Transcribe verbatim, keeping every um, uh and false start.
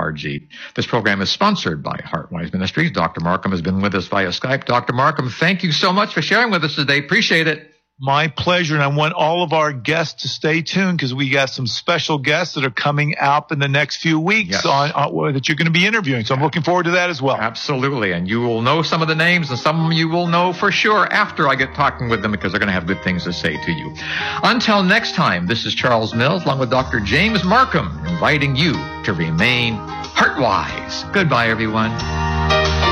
org. This program is sponsored by Heartwise Ministries. Doctor Markham has been with us via Skype. Doctor Markham, thank you so much for sharing with us today. Appreciate it. My pleasure, and I want all of our guests to stay tuned because we got some special guests that are coming out in the next few weeks yes. on, on that you're going to be interviewing. So I'm looking forward to that as well. Absolutely, and you will know some of the names, and some you will know for sure after I get talking with them because they're going to have good things to say to you. Until next time, this is Charles Mills along with Doctor James Markham inviting you to remain heartwise. Goodbye, everyone.